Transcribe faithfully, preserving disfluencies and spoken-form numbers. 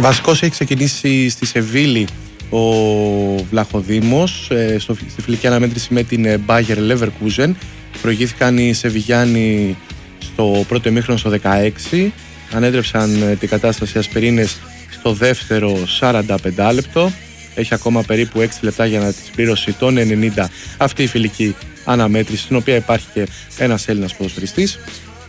Βασικός έχει ξεκινήσει στη Σεβίλη ο Βλαχοδήμος ε, στο, στη φιλική αναμέτρηση με την Bayer Leverkusen. Προηγήθηκαν οι Σεβιγιάνοι στο πρώτο ημίχρονο στο δεκαέξι. Ανέτρεψαν την κατάσταση ασπιρίνες στο δεύτερο σαράντα πέντε λεπτό. Έχει ακόμα περίπου έξι λεπτά για να τη συμπλήρωση των ενενήντα αυτή η φιλική αναμέτρηση, στην οποία υπάρχει και ένας Έλληνας ποδοσφαιριστής.